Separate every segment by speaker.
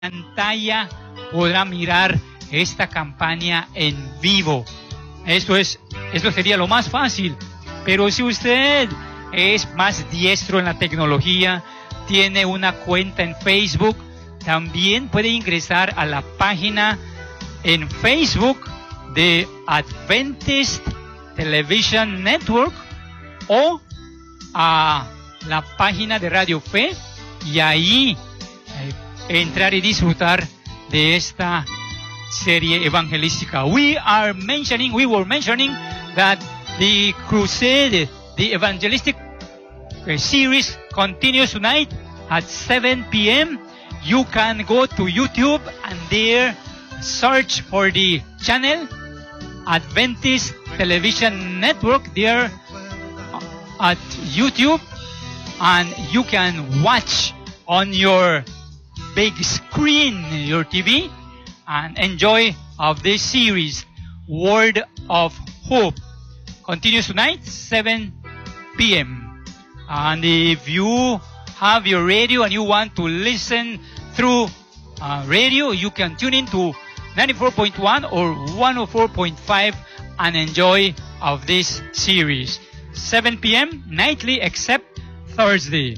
Speaker 1: pantalla podrá mirar esta campaña en vivo. Esto sería lo más fácil. Pero si usted es más diestro en la tecnología, tiene una cuenta en Facebook, también puede ingresar a la página en Facebook de Adventist Television Network o a la página de Radio Fe y ahí entrar y disfrutar de esta serie evangelística. We were mentioning that the crusade, the evangelistic series continues tonight at 7 p.m. You can go to YouTube and there search for the channel Adventist Television Network there at YouTube, and you can watch on your big screen, your TV, and enjoy of this series, Word of Hope. Continues tonight, 7 p.m. And if you have your radio and you want to listen through radio, you can tune in to 94.1 or 104.5 and enjoy of this series. 7 p.m. nightly except Thursday.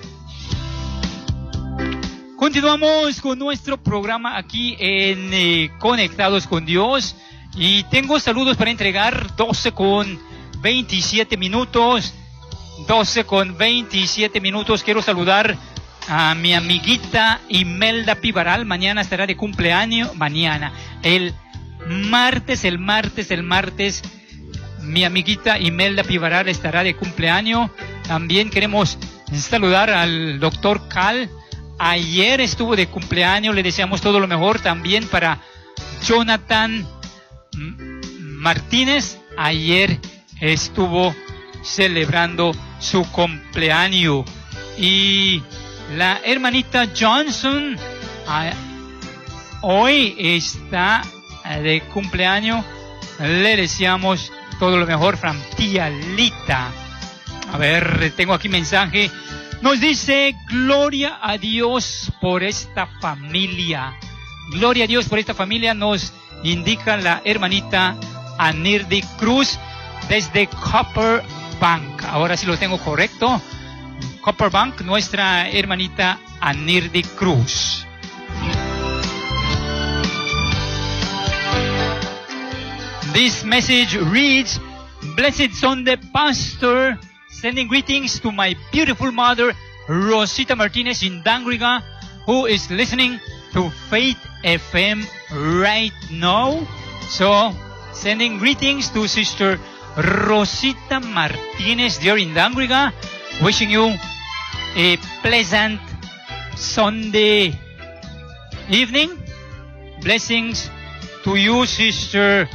Speaker 1: Continuamos con nuestro programa aquí en Conectados con Dios y tengo saludos para entregar. 12 con 27 minutos. Quiero saludar a mi amiguita Imelda Pivaral. Mañana estará de cumpleaños. El martes, mi amiguita Imelda Pivaral estará de cumpleaños. También queremos saludar al doctor Cal. Ayer estuvo de cumpleaños, le deseamos todo lo mejor. También para Jonathan Martínez, ayer estuvo celebrando su cumpleaños. Y la hermanita Johnson hoy está de cumpleaños, le deseamos todo lo mejor. From tía Lita. A ver, tengo aquí mensaje. Nos dice, gloria a Dios por esta familia. Gloria a Dios por esta familia, nos indica la hermanita Anirdi Cruz desde Copper Bank. Ahora sí lo tengo correcto. Copper Bank, nuestra hermanita Anirdi Cruz. This message reads, Blessed Sunday, Pastor. Sending greetings to my beautiful mother, Rosita Martinez in Dangriga, who is listening to Faith FM right now. So, sending greetings to Sister Rosita Martinez there in Dangriga. Wishing you a pleasant Sunday evening. Blessings to you, Sister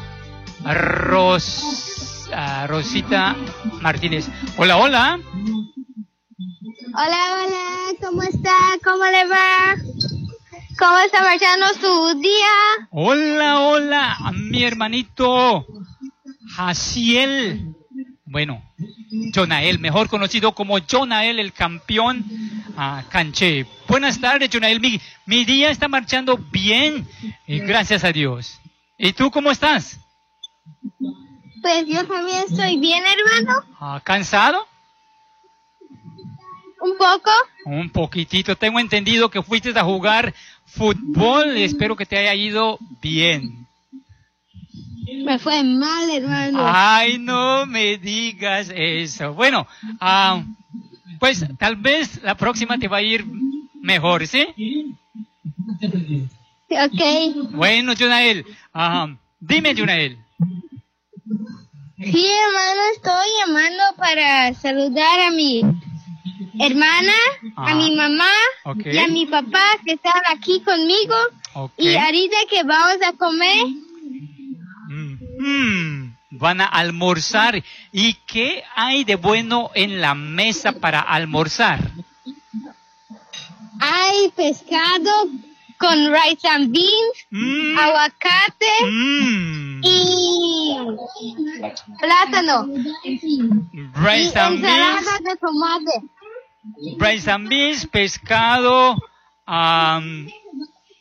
Speaker 1: Rosita Martínez. Hola, hola.
Speaker 2: Hola, ¿cómo está? ¿Cómo le va? ¿Cómo está marchando su día?
Speaker 1: Hola, a mi hermanito Jaciel. Bueno, Jonael, mejor conocido como Jonael, el campeón canché. Buenas tardes, Jonael. Mi día está marchando bien, gracias a Dios. ¿Y tú cómo estás?
Speaker 2: Pues yo también estoy bien, hermano.
Speaker 1: ¿Cansado?
Speaker 2: ¿Un poco?
Speaker 1: Un poquitito. Tengo entendido que fuiste a jugar fútbol. Espero que te haya ido bien.
Speaker 2: Me fue mal, hermano.
Speaker 1: Ay, no me digas eso. Bueno, pues tal vez la próxima te va a ir mejor, ¿sí?
Speaker 2: Ok.
Speaker 1: Bueno, Jonael. Dime, Jonael.
Speaker 2: Sí, hermano, estoy llamando para saludar a mi hermana, a mi mamá y a mi papá que están aquí conmigo. Y ahorita que vamos a comer.
Speaker 1: Van a almorzar. ¿Y qué hay de bueno en la mesa para almorzar?
Speaker 2: Hay pescado con rice and beans, aguacate y plátano.
Speaker 1: Rice and
Speaker 2: ensalada de tomate.
Speaker 1: Rice and beans, pescado,